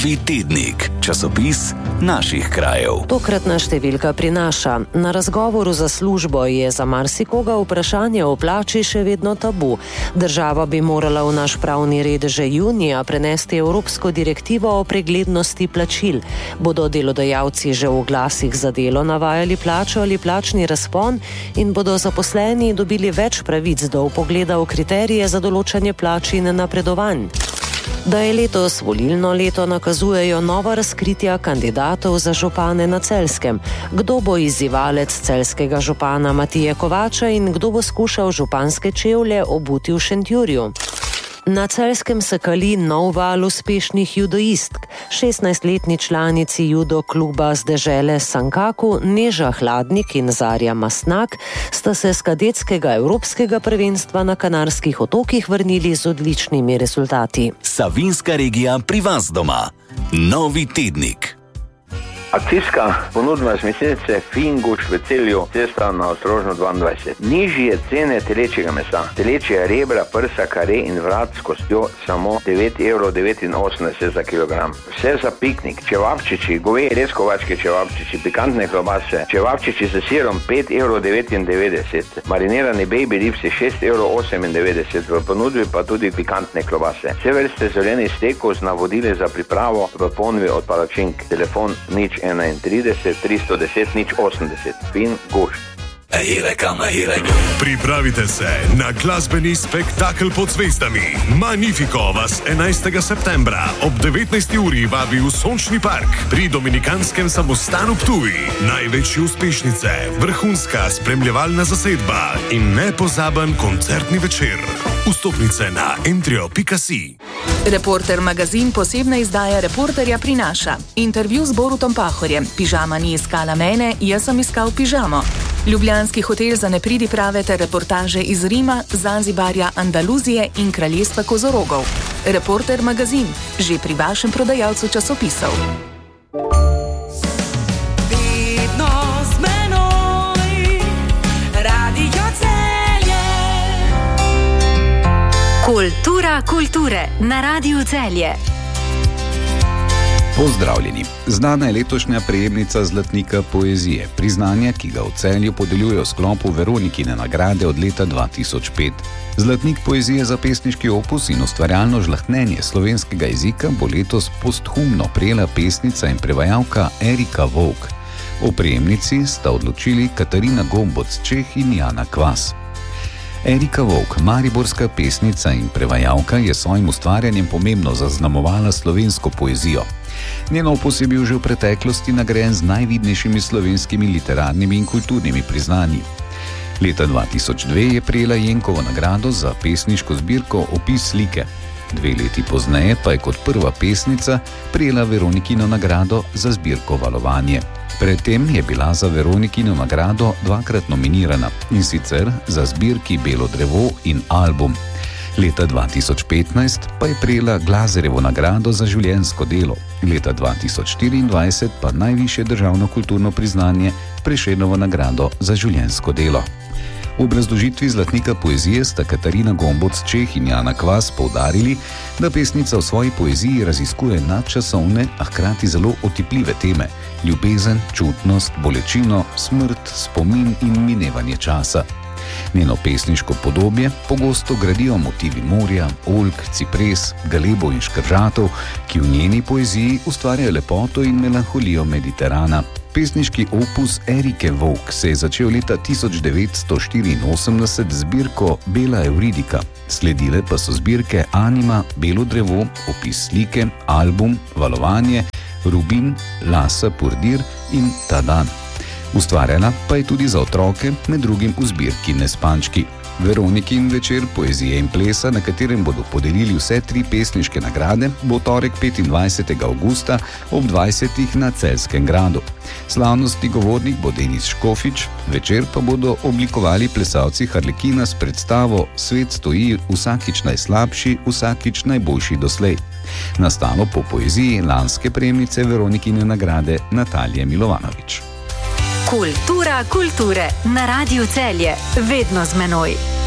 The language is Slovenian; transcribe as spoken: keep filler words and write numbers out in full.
Novi tednik, časopis naših krajev. Tokratna številka prinaša: na razgovoru za službo je za marsikoga vprašanje o plači še vedno tabu. Država bi morala v naš pravni red že junija prenesti evropsko direktivo o preglednosti plačil. Bodo delodajalci že v oglasih za delo navajali plačo ali plačni razpon in bodo zaposleni dobili več pravic do vpogleda v kriterije za določanje plač in napredovanj. Da je letos volilno leto, nakazujejo nova razkritja kandidatov za župane na Celjskem. Kdo bo izzivalec celjskega župana Matije Kovača in kdo bo skušal županske čevlje obuti v Šentjurju? Na Celjskem se kali nov val uspešnih judoistk. šestnajstletni članici judo kluba z dežele Sankaku, Neža Hladnik in Zarja Mastnak, sta se s kadetskega evropskega prvenstva na Kanarskih otokih vrnili z odličnimi rezultati. Savinjska regija pri vas doma. Novi tednik. Akcijska ponudba z mesnice Finguč v Celju, cesta na Ostrožno dvaindvajset. Nižje cene telečjega mesa. Telečje rebra, prsa, kare in vrat s kostjo samo devet evrov devetinosemdeset za kilogram. Vse za piknik. Čevapčiči, goveji rezkovački čevapčiči, pikantne klobase, čevapčiči z sirom pet evrov devetindevetdeset. Marinirani baby ribsi šest evrov osemindevetdeset. V ponudbi pa tudi pikantne klobase. Vse vrste zelenih stekov z navodili za pripravo v ponudbi od palačink. Telefon nič enaintrideset tristo deset nič osemdeset. Finguč. Pripravite se na glasbeni spektakel pod zvezdami. Magnifico vas enajstega septembra ob devetnajsti uri vabi v Sončni park pri Dominikanskem samostanu Ptuj. Največje uspešnice, vrhunska spremljevalna zasedba in nepozaben koncertni večer. Vstopnice na entrio pika si. Reporter magazin posebna izdaja Reporterja prinaša intervju z Borutom Pahorjem. Pižama ni iskala mene, jaz sem iskal pižamo. Ljubljanski hotel za nepridiprave ter reportaže iz Rima, Zanzibarja, Andaluzije in kraljestva kozorogov. Reporter magazin, že pri vašem prodajalcu časopisov. Kultura kulture na Radiu Celje. Pozdravljeni. Znana je letošnja prejemnica Zlatnika poezije, priznanja, ki ga v Celju podeljujejo v sklopu Veronikine nagrade od leta dva tisoč pet. Zlatnik poezije za pesniški opus in ustvarjalno žlahtnenje slovenskega jezika bo letos posthumno prejela pesnica in prevajalka Erika Vovk. O prejemnici sta odločili Katarina Gomboc-Čeh in Jana Kvas. Erika Vovk, mariborska pesnica in prevajalka, je svojim ustvarjanjem pomembno zaznamovala slovensko poezijo. Njen opus je bil že v preteklosti nagrajen z najvidnejšimi slovenskimi literarnimi in kulturnimi priznanji. Leta dva tisoč dve je prejela Jenkovo nagrado za pesniško zbirko Opis slike. Dve leti pozneje pa je kot prva pesnica prejela Veronikino nagrado za zbirko Valovanje. Predtem je bila za Veronikino nagrado dvakrat nominirana, in sicer za zbirki Belo drevo in album. Leta dva tisoč petnajst pa je prejela Glazerjevo nagrado za življenjsko delo, leta dva tisoč štiriindvajset pa najvišje državno kulturno priznanje Prešernovo nagrado za življenjsko delo. V obrazložitvi Zlatnika poezije sta Katarina Gomboc-Čeh in Jana Kvas poudarili, da pesnica v svoji poeziji raziskuje nadčasovne, a hkrati zelo otipljive teme: ljubezen, čutnost, bolečino, smrt, spomin in minevanje časa. Njeno pesniško podobje pogosto gradijo motivi morja, oljk, cipres, galebov in škržatov, ki v njeni poeziji ustvarjajo lepoto in melanholijo Mediterana. Pesniški opus Erike Vovk se je začel leta tisoč devetsto štiriinosemdeset z zbirko Bela Euridika. Sledile pa so zbirke Anima, Belo drevo, Opis slike, album, Valovanje, Rubin, Lasa Purdir in Ta dan. Ustvarjala pa je tudi za otroke, med drugim v zbirki Nespančki. Veronikin večer poezije in plesa, na katerem bodo podelili vse tri pesniške nagrade, bo torek petindvajsetega avgusta ob dvajsetih na Celjskem gradu. Slavnostni govornik bo Denis Škofič, večer pa bodo oblikovali plesalci Harlekina s predstavo Svet stoji vsakič najslabši, vsakič najboljši doslej. Nastalo po poeziji lanske prejemnice Veronikine nagrade Natalije Milovanovič. Kultura kulture na Radiu Celje, vedno z menoj.